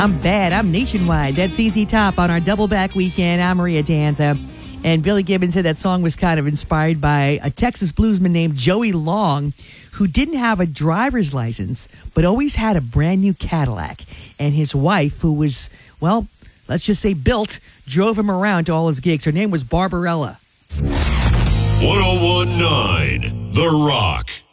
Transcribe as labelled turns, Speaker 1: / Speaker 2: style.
Speaker 1: I'm bad. I'm nationwide. That's ZZ Top on our double back weekend. I'm Maria Danza. And Billy Gibbons said that song was kind of inspired by a Texas bluesman named Joey Long, who didn't have a driver's license, but always had a brand new Cadillac. And his wife, who was, well, let's just say built, drove him around to all his gigs. Her name was Barbarella.
Speaker 2: 1019 The Rock.